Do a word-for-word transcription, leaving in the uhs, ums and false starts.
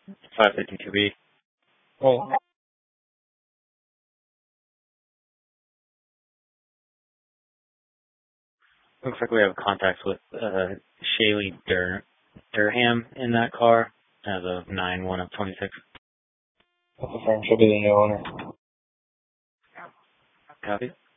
five fifty-two B. Oh, Looks like we have contacts with uh, Shaylee Dur- Durham in that car as of nine one of twenty-six. that's the firm. She'll be the new owner. Copy.